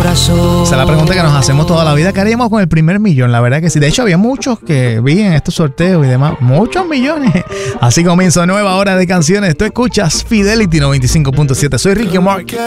corazón. Esa es la pregunta que nos hacemos toda la vida. ¿Qué haríamos con el primer millón? La verdad que sí. De hecho, había muchos que vi en estos sorteos y demás. Muchos millones. Así comienza nueva hora de canciones. Tú escuchas Fidelity 95.7. Soy Ricky Omar.